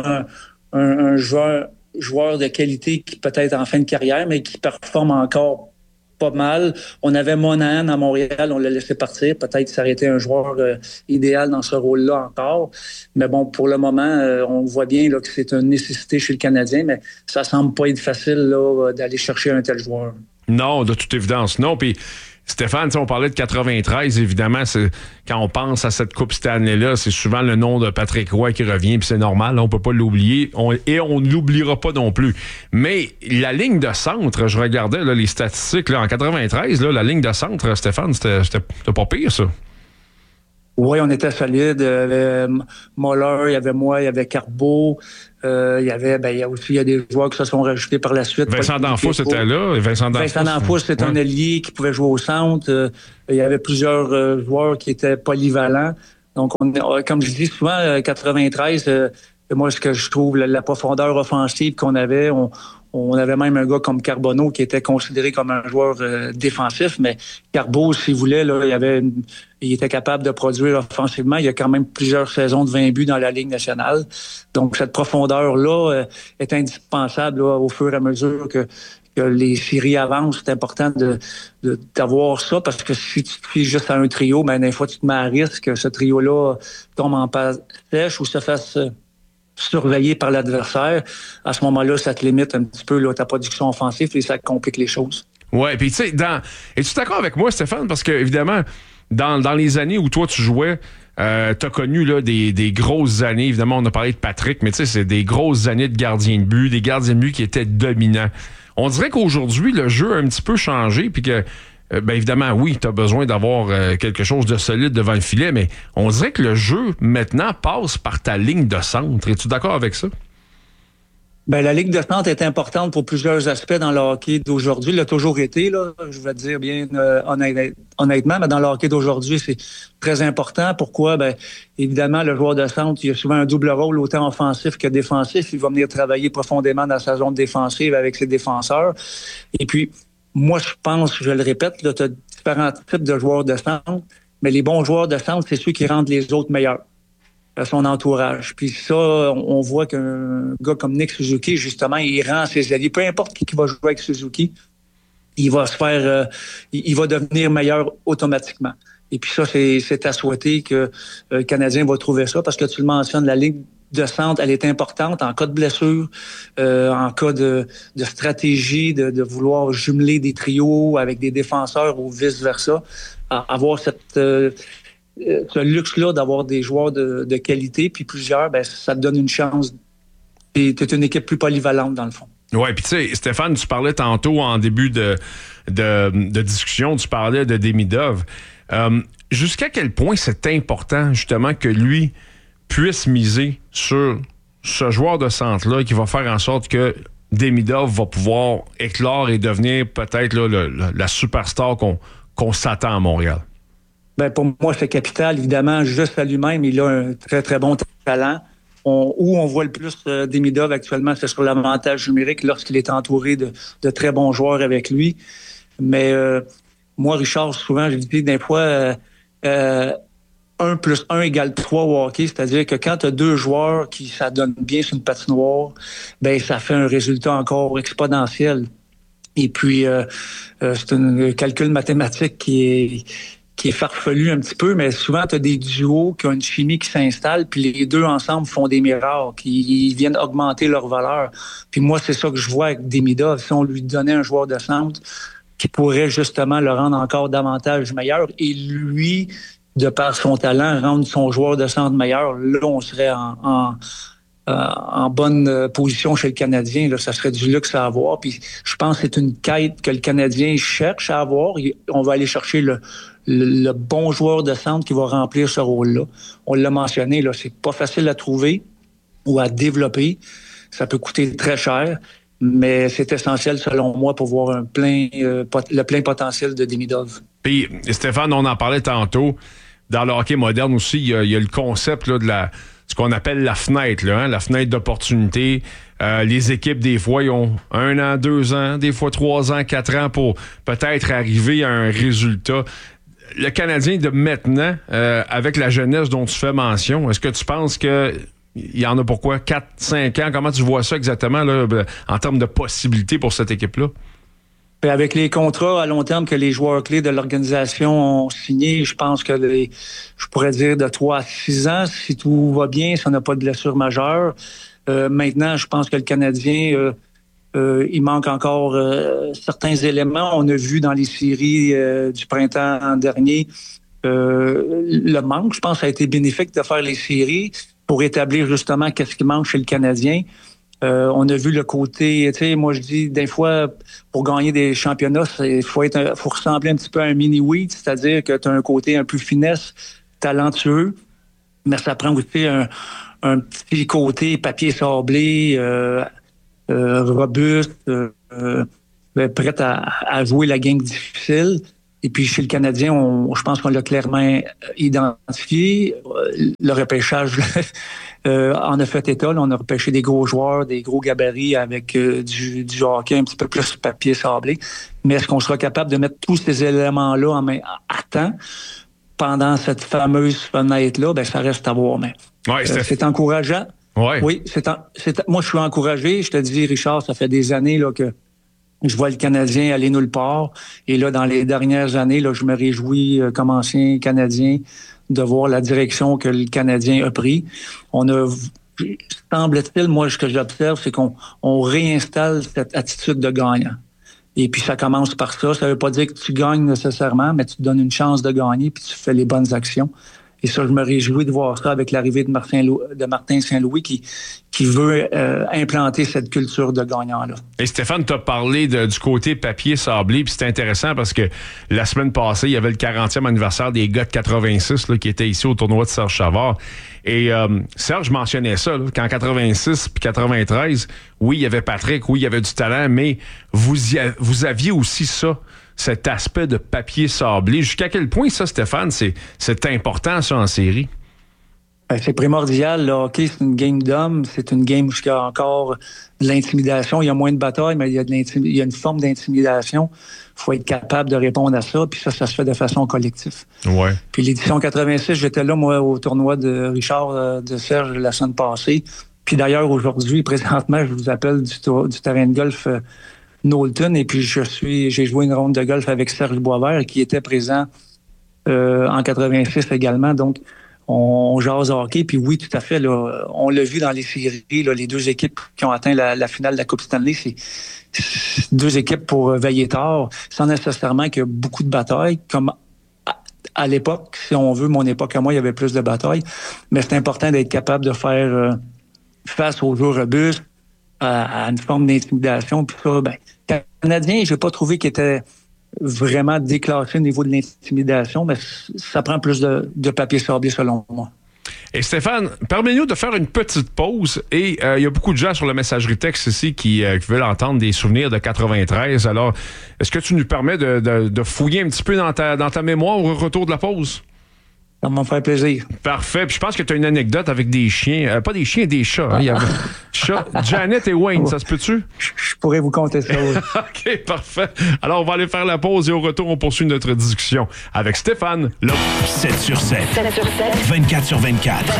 un joueur de qualité qui peut-être en fin de carrière, mais qui performe encore pas mal. On avait Monahan à Montréal, on l'a laissé partir. Peut-être que ça aurait été un joueur idéal dans ce rôle-là encore. Mais bon, pour le moment, on voit bien là, que c'est une nécessité chez le Canadien, mais ça semble pas être facile là, d'aller chercher un tel joueur. Non, de toute évidence, non. Puis Stéphane, on parlait de 93, évidemment, quand on pense à cette Coupe cette année-là, c'est souvent le nom de Patrick Roy qui revient, puis c'est normal, on peut pas l'oublier, et on ne l'oubliera pas non plus. Mais la ligne de centre, je regardais là, les statistiques, là, en 93, là, la ligne de centre, Stéphane, c'était pas pire, ça. Oui, on était solide. Il y avait Moller, il y avait moi, il y avait Carbeau. Il y a des joueurs qui se sont rajoutés par la suite. Vincent D'Anfos était là. Vincent D'Anfos, c'est un ailier qui pouvait jouer au centre. Il y avait plusieurs joueurs qui étaient polyvalents. Donc, comme je dis souvent, 93, moi, ce que je trouve, la profondeur offensive qu'on avait, on avait même un gars comme Carbonneau qui était considéré comme un joueur défensif, mais Carbeau, s'il voulait, là, il était capable de produire offensivement. Il y a quand même plusieurs saisons de 20 buts dans la Ligue nationale. Donc, cette profondeur-là est indispensable là, au fur et à mesure que les séries avancent. C'est important d'avoir ça parce que si tu te fies juste à un trio, ben, des fois, tu te mets à risque que ce trio-là tombe en passe sèche ou se fasse surveillé par l'adversaire. À ce moment-là, ça te limite un petit peu là, ta production offensive et ça complique les choses. Ouais, puis tu sais, es-tu d'accord avec moi, Stéphane? Parce que, évidemment, dans les années où toi, tu jouais, t'as connu là, des grosses années. Évidemment, on a parlé de Patrick, mais tu sais, c'est des grosses années de gardiens de but, des gardiens de but qui étaient dominants. On dirait qu'aujourd'hui, le jeu a un petit peu changé, puis que bien évidemment, oui, tu as besoin d'avoir quelque chose de solide devant le filet, mais on dirait que le jeu, maintenant, passe par ta ligne de centre. Es-tu d'accord avec ça? Ben, la ligne de centre est importante pour plusieurs aspects dans le hockey d'aujourd'hui. Il l'a toujours été, là, je vais te dire bien honnêtement, mais dans le hockey d'aujourd'hui, c'est très important. Pourquoi? Ben, évidemment, le joueur de centre, il a souvent un double rôle, autant offensif que défensif. Il va venir travailler profondément dans sa zone défensive avec ses défenseurs. Et puis, moi, je pense, je le répète, tu as différents types de joueurs de centre, mais les bons joueurs de centre, c'est ceux qui rendent les autres meilleurs à son entourage. Puis ça, on voit qu'un gars comme Nick Suzuki, justement, il rend ses alliés. Peu importe qui va jouer avec Suzuki, il va se faire, il va devenir meilleur automatiquement. Et puis ça, c'est à souhaiter que le Canadien va trouver ça, parce que tu le mentionnes, la ligne de centre, elle est importante en cas de blessure, en cas de stratégie, de vouloir jumeler des trios avec des défenseurs ou vice-versa. Avoir ce luxe-là d'avoir des joueurs de qualité, puis plusieurs, ben, ça te donne une chance. Tu es une équipe plus polyvalente, dans le fond. Oui, puis tu sais, Stéphane, tu parlais tantôt en début de discussion, tu parlais de Demidov. Jusqu'à quel point c'est important, justement, que lui puisse miser sur ce joueur de centre-là qui va faire en sorte que Demidov va pouvoir éclore et devenir peut-être là, la superstar qu'on s'attend à Montréal? Ben, pour moi, c'est capital. Évidemment, juste à lui-même, il a un très, très bon talent. Où on voit le plus Demidov actuellement, c'est sur l'avantage numérique lorsqu'il est entouré de très bons joueurs avec lui. Mais moi, Richard, souvent, je dis des fois 1 plus 1 égale 3 au hockey, c'est-à-dire que quand tu as deux joueurs qui s'adonnent bien sur une patinoire, ben ça fait un résultat encore exponentiel. Et puis, c'est un calcul mathématique qui est farfelu un petit peu, mais souvent, tu as des duos qui ont une chimie qui s'installe, puis les deux ensemble font des miracles, ils viennent augmenter leur valeur. Puis moi, c'est ça que je vois avec Demidov. Si on lui donnait un joueur de centre qui pourrait justement le rendre encore davantage meilleur, et lui, de par son talent, rendre son joueur de centre meilleur, là, on serait en bonne position chez le Canadien. Là, ça serait du luxe à avoir. Puis je pense que c'est une quête que le Canadien cherche à avoir. On va aller chercher le bon joueur de centre qui va remplir ce rôle-là. On l'a mentionné, là, c'est pas facile à trouver ou à développer. Ça peut coûter très cher, mais c'est essentiel, selon moi, pour voir le plein potentiel de Demidov. Puis, Stéphane, on en parlait tantôt. dans le hockey moderne aussi, il y a le concept là, de ce qu'on appelle la fenêtre, là, hein, la fenêtre d'opportunité. Les équipes, des fois, ils ont 1 an, 2 ans, des fois 3 ans, 4 ans pour peut-être arriver à un résultat. Le Canadien de maintenant, avec la jeunesse dont tu fais mention, est-ce que tu penses qu'il y en a pour quoi? 4, 5 ans? Comment tu vois ça exactement là, en termes de possibilités pour cette équipe-là? Avec les contrats à long terme que les joueurs clés de l'organisation ont signés, je pense que je pourrais dire de 3 à 6 ans, si tout va bien, si on n'a pas de blessure majeure. Maintenant, je pense que le Canadien, il manque encore certains éléments. On a vu dans les séries du printemps dernier le manque. Je pense que ça a été bénéfique de faire les séries pour établir justement qu'est-ce qui manque chez le Canadien. On a vu le côté, tu sais, moi je dis, des fois, pour gagner des championnats, il faut ressembler un petit peu à un mini-wheat, c'est-à-dire que tu as un côté un peu finesse, talentueux, mais ça prend aussi un petit côté papier sablé, robuste, prêt à jouer la game difficile. Et puis chez le Canadien, je pense qu'on l'a clairement identifié. Le repêchage en a fait état. Là, on a repêché des gros joueurs, des gros gabarits avec du hockey un petit peu plus papier sablé. Mais est-ce qu'on sera capable de mettre tous ces éléments-là à temps pendant cette fameuse fenêtre-là? Ben, ça reste à voir. Mais c'est encourageant. Ouais. Oui, moi, je suis encouragé. Je te dis, Richard, ça fait des années là, que je vois le Canadien aller nulle part. Et là, dans les dernières années, là, je me réjouis comme ancien Canadien de voir la direction que le Canadien a pris. Semble-t-il, moi, ce que j'observe, c'est qu'on réinstalle cette attitude de gagnant. Et puis, ça commence par ça. Ça veut pas dire que tu gagnes nécessairement, mais tu te donnes une chance de gagner puis tu fais les bonnes actions. Et ça, je me réjouis de voir ça avec l'arrivée de Martin Saint-Louis qui veut implanter cette culture de gagnant-là. Et Stéphane, tu as parlé du côté papier sablé, puis c'est intéressant parce que la semaine passée, il y avait le 40e anniversaire des gars de 86 là, qui étaient ici au tournoi de Serge Chavard. Et Serge mentionnait ça, là, qu'en 86 puis 93, oui, il y avait Patrick, oui, il y avait du talent, mais vous aviez aussi ça. Cet aspect de papier sablé. Jusqu'à quel point ça, Stéphane, c'est important, ça, en série? C'est primordial. Le hockey, c'est une game d'hommes. C'est une game où il y a encore de l'intimidation. Il y a moins de bataille, mais il y a une forme d'intimidation. Il faut être capable de répondre à ça. Puis ça se fait de façon collective. Ouais. Puis l'édition 86, j'étais là, moi, au tournoi de Richard de Serge la semaine passée. Puis d'ailleurs, aujourd'hui, présentement, je vous appelle du terrain de golf Knowlton, et puis j'ai joué une ronde de golf avec Serge Boisvert qui était présent en 86 également. Donc, on jase hockey. Puis oui, tout à fait, là, on l'a vu dans les séries, là, les deux équipes qui ont atteint la finale de la Coupe Stanley, c'est 2 équipes pour veiller tard, sans nécessairement qu'il y ait beaucoup de batailles, comme à l'époque, si on veut, mon époque à moi, il y avait plus de batailles. Mais c'est important d'être capable de faire face aux jeux robustes, à une forme d'intimidation. Puis ça, le Canadien, je n'ai pas trouvé qu'il était vraiment déclassé au niveau de l'intimidation, mais ça prend plus de papier sablé selon moi. Et Stéphane, permets-nous de faire une petite pause. Et il y a beaucoup de gens sur la messagerie texte ici qui veulent entendre des souvenirs de 93. Alors, est-ce que tu nous permets de fouiller un petit peu dans ta mémoire au retour de la pause? Ça va me faire plaisir. Parfait. Puis je pense que tu as une anecdote avec des chiens. Pas des chiens, des chats. Hein. Il y avait chat, Janet et Wayne, ça se peut-tu? Je pourrais vous conter ça. Oui. OK, parfait. Alors, on va aller faire la pause et au retour, on poursuit notre discussion avec Stéphane. 7 sur 7. 24 sur 24.